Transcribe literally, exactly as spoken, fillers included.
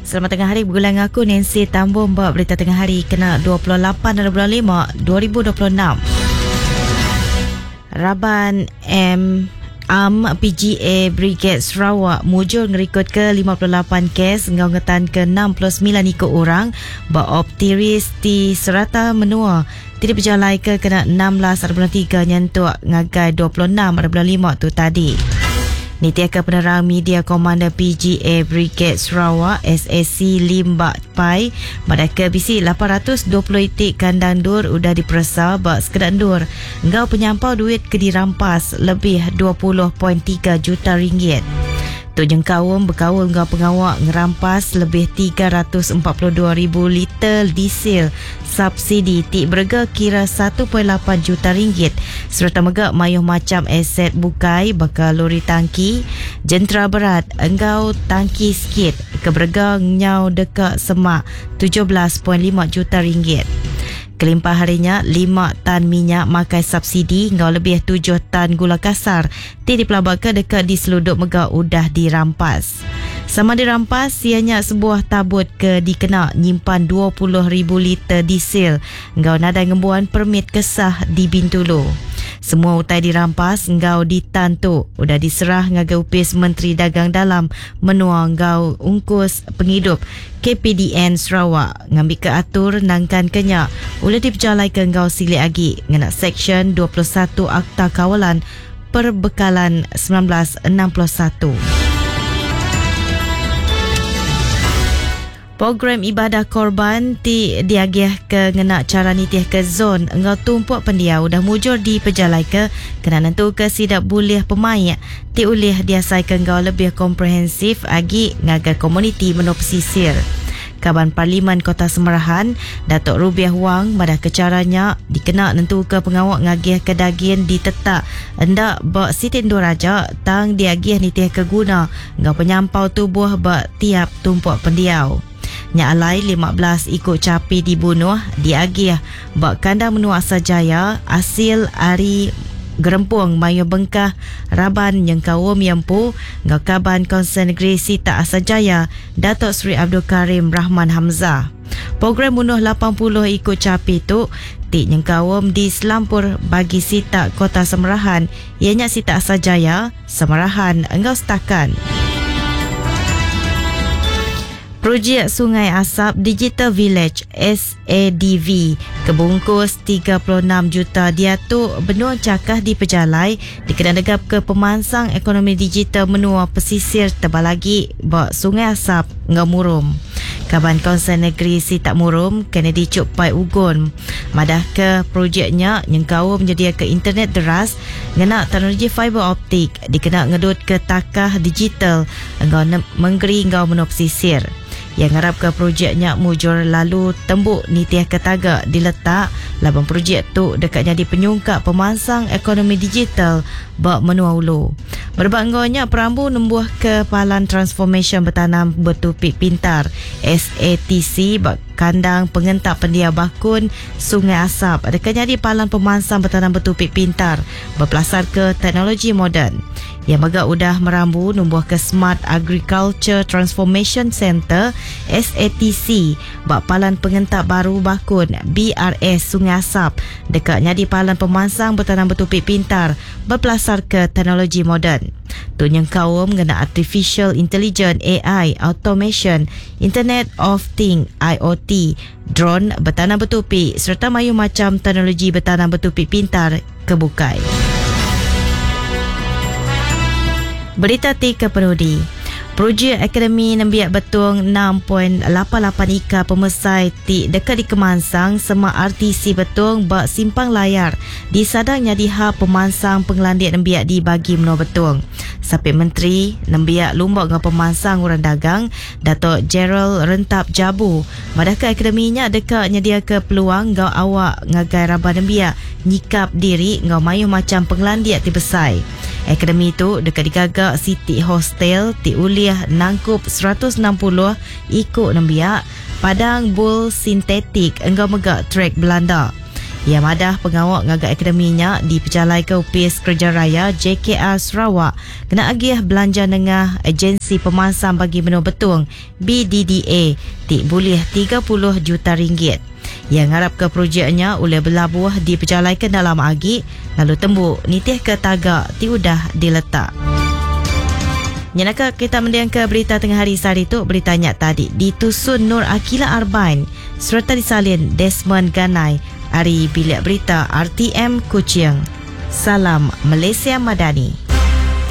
Selamat tengah hari, bergulang aku Nancy Tambun buat berita tengah hari kena dua puluh lapan dan bulan lima dua ribu dua puluh enam. Raban M Am P G A Brigade Sarawak mujur ngerikut ke lima puluh lapan kes ngau ngetan ke enam puluh sembilan ikut orang beroptiris di serata menua tidak berjalai ke kena enam belas ada bulan tiga nyentuk ngagai dua puluh enam ada bulan lima tu tadi. Nitiah ke penerang media Komander P G A Brigade Sarawak S A C Limbak Pai mereka bisi lapan ratus dua puluh itik kandang dur udah diperasa bak sekedar dur engkau penyampau duit ke dirampas lebih dua puluh perpuluhan tiga juta ringgit. Tu jengkawum berkawal engkau pengawak ngerampas lebih tiga ratus empat puluh dua ribu liter diesel subsidi tik berharga kira satu perpuluhan lapan juta ringgit serta megak mayuh macam aset bukai bakal lori tangki jentera berat engkau tangki sikit keberharga nyau dekat semak tujuh belas perpuluhan lima juta ringgit. Kelimpah harinya lima tan minyak makai subsidi engkau lebih tujuh tan gula kasar ti dipelabak dekat di seluduk megak udah dirampas. Sama dirampas ianya sebuah tabut ke dikena nyimpan dua puluh ribu liter diesel engkau nadai ngembuan permit kesah di Bintulu. Semua utai dirampas engkau ditantu udah diserah ngagai upis Menteri Dagang Dalam menua engkau ungkus penghidup K P D N Sarawak ngambil ke atur nangkan kenyak ulah diperjalai ke engkau silik lagi ngena Seksyen dua puluh satu Akta Kawalan Perbekalan sembilan belas enam puluh satu. Program ibadah korban ti diagih ke ngena cara nitiah ke zon engkau tumpuk pendiau dah mujur di pejalai ke kena nentu ke sidak boleh pemain ti ulih diasai ke engkau lebih komprehensif agi ngagai komuniti menua pesisir. Kaban Parlimen Kota Semerahan Datuk Rubiah Wang madah kecaranya dikena nentu ke pengawak ngagih ke daging ditetak hendak bak sitin dua raja tang diagih nitiah ke guna engkau penyampau tubuh bak tiap tumpuk pendiau. Nya alai lima belas ikut capi dibunuh diagih bak kandang menua Asajaya asil ari gerempung mayu bengkah Raban yang kawum yampu ngakaban Konsen Negeri Sita Asajaya Datuk Seri Abdul Karim Rahman Hamzah. Program bunuh lapan puluh ikut capi tu tik yang kawum di Selampur bagi Sita Kota Semerahan ianya Sita Asajaya Semerahan engkau setakan. Projek Sungai Asap Digital Village S A D V kebungkus tiga puluh enam juta diatuk benua cakah di pejalai dikena degap ke pemansang ekonomi digital menua pesisir tebal lagi bak Sungai Asap ngamurum. Kaban Konsen Negeri Sitak Murum kena dicuk pai ugun. Madah ke projeknya yang kau menjadi ke internet deras ngena teknologi fiber optik dikena ngedut ke takah digital engkau menggeri engkau menua pesisir. Yang harap ke projeknya mujur lalu tembuk nitiah ketaga diletak laban projek tu dekatnya di penyungkap pemansang ekonomi digital bak menua ulu. Berbanggonya perambu nembuh ke palan transformation bertanam bertupik pintar S A T C bak kandang pengentap pendia bakun Sungai Asap dekatnya di palan pemansang bertanam bertupik pintar berpelasar ke teknologi moden. Yang megak udah merambu numbuh ke Smart Agriculture Transformation Center S A T C bak palan pengentap baru bakun B R S Sungai Asap dekatnya di palan pemansang bertanam bertupik pintar berpelasar ke teknologi moden. Tu yang kaum mengena Artificial Intelligence A I Automation Internet of Things I O T drone bertanam bertupik serta mayu macam teknologi bertanam bertupik pintar kebukai. Berita tiga penudi. Projek Akademi Nembiak Betung enam perpuluhan lapan lapan ika pemesai ti dekat di Kemansang Semak R T C Betung bak simpang layar di sadangnya di hab pemansang penglandik Nembiak dibagi menua Betung. Sampai Menteri Nembiak Lumbok dengan pemansang urang dagang Datuk Gerald Rentap Jabu madah ke akademinya dekat nyedia ke peluang ngau awak ngagai Rabah Nembiak nyikap diri ngau mayuh macam penglandik ti besai. Akademi itu dekat digagak City Hostel ti uliah nangkup seratus enam puluh ikut Nembiak padang bull sintetik enggau megak trek Belanda. Ia madah pengawak ngagak akademinya di Pejalai ke Upis Kerja Raya J K R Sarawak kena agih belanja nengah agensi pemasang bagi menu betung B D D A tik boleh tiga puluh juta ringgit. Yang ngarap ke projeknya oleh berlabuh di Pejalai ke dalam agi lalu tembuk nitih ke tagak ti udah diletak. Nyanaka kita mendiang ke berita tengah hari sehari tu. Beritanya tadi di Tusun Nur Akila Arbain serta disalin Desmond Ganai hari bilik berita R T M Kuching. Salam Malaysia Madani.